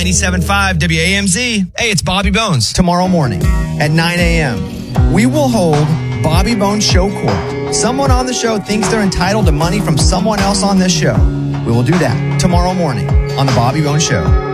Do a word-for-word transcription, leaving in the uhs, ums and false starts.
eighty-seven point five W A M Z. Hey, it's Bobby Bones. Tomorrow morning at nine a.m., we will hold Bobby Bones Show Court. Someone on the show thinks they're entitled to money from someone else on this show. We will do that tomorrow morning on the Bobby Bones Show.